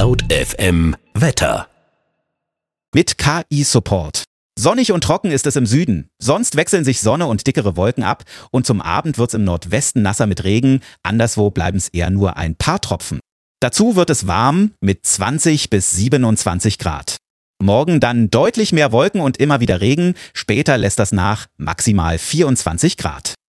Laut FM Wetter. Mit KI-Support. Sonnig und trocken ist es im Süden. Sonst wechseln sich Sonne und dickere Wolken ab und zum Abend wird's im Nordwesten nasser mit Regen. Anderswo bleiben es eher nur ein paar Tropfen. Dazu wird es warm mit 20 bis 27 Grad. Morgen dann deutlich mehr Wolken und immer wieder Regen. Später lässt das nach, maximal 24 Grad.